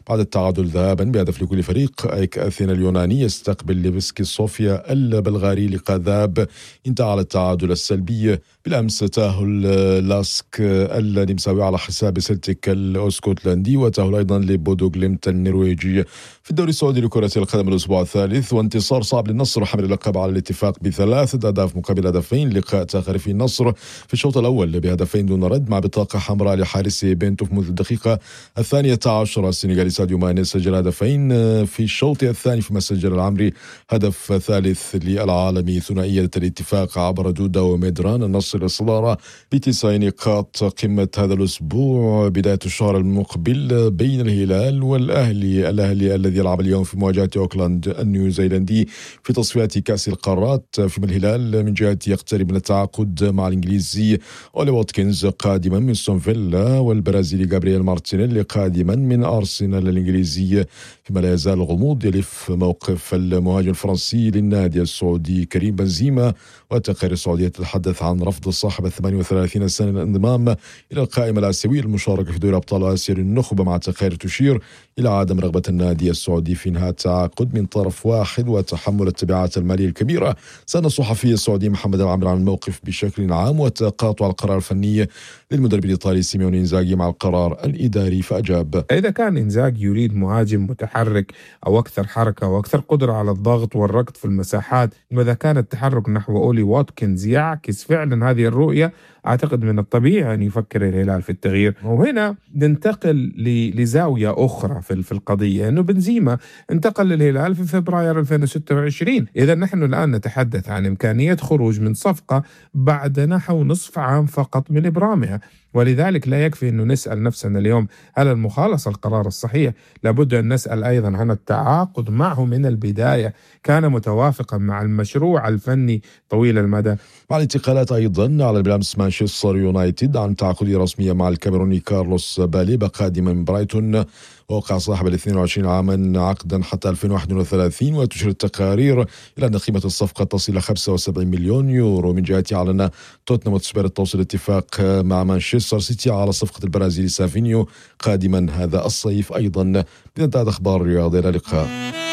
بعد التعادل ذهابا بهدف لكل فريق. أيك أثينا اليوناني يستقبل ليفسكي صوفيا البلغاري. لقاء ذهاب انتهى على التعادل السلبي. بالأمس تأهل لاسك النمساوي على حساب سلتيك الأسكتلندي، وتأهل أيضا لبودو جليمت النرويجي. في الدوري السعودي لكرة القدم الأسبوع الثالث، وانتصار صعب للنصر حمل اللقب على الاتفاق ب3 أهداف مقابل هدفين. لقاء تأخر فيه النصر في الشوط الأول بهدفين دون رد مع بطاقة حمراء لحارس بنتوف منذ الدقيقة 12. السنغالي ساديو ماني سجل هدفين في الشوط الثاني، فيما سجل العمري هدف ثالث للعالمي. ثنائية الاتفاق عبر دودا وميدران النصر الصدارة ب9 نقاط. قمة هذا الأسبوع بداية الشهر المقبل بين الهلال والأهلي. الأهلي الذي يلعب اليوم في مواجهة أوكلاند النيوزيلندي في تصفيات كأس القارات، فيما الهلال من جهة يقترب من التعاقد مع الإنجليزي أولي واتكنز قادما من ستون فيلا، والبرازيلي جابرييل مارتينيلي قادما من أرسنال الإنجليزي. فيما لا يزال الغموض يلف موقف المهاجم الفرنسي للنادي السعودي كريم بنزيما، والتقارير السعودية تتحدث عن رفض صاحب 38 سنة الانضمام إلى القائمة الآسيوية للمشاركة في دوري أبطال آسيا للنخبة، مع تقارير تشير إلى عدم رغبة النادي السعودي في إنهاء التعاقد من طرف واحد وتحمل التبعات المالية الكبيرة. سأل الصحفي السعودي محمد العامر عن الموقف بشكل عام وتقاطع القرار الفني للمدرب الإيطالي سيميوني إنزاغي مع القرار الإداري، فأجاب: إذا كان إنزاغي يريد مهاجم متحرك أو أكثر حركة وأكثر قدرة على الضغط والركض في المساحات، وإذا كان التحرك نحو أولي واتكنز يعكس فعلا هذه الرؤية، أعتقد من الطبيعي أن يفكر الهلال في التغيير. وهنا ننتقل لزاوية أخرى في القضية، أنه بنزيما انتقل للهلال في فبراير 2026. إذا نحن الآن نتحدث عن إمكانية خروج من صفقة بعد نحو نصف عام فقط من إبرامها، ولذلك لا يكفي أنه نسأل نفسنا اليوم هل المخالصة القرار الصحيح، لابد أن نسأل أيضا عن التعاقد معه من البداية كان متوافقا مع المشروع الفني طويل المدى. مع الانتقالات أيضا على بالأمس مانشستر يونايتد عن تعاقد رسمية مع الكاميروني كارلوس باليبا قادما من برايتون، ووقع صاحب 22 عاما عقدا حتى 2031، وتشير التقارير إلى أن قيمة الصفقة تصل إلى 75 مليون يورو. من جهته أعلن توتنهام وتسبير التوصل اتفاق مع مانشستر سيتي على صفقة البرازيلي سافينيو قادما هذا الصيف أيضا. بنتهي أخبار الرياضة، إلى اللقاء.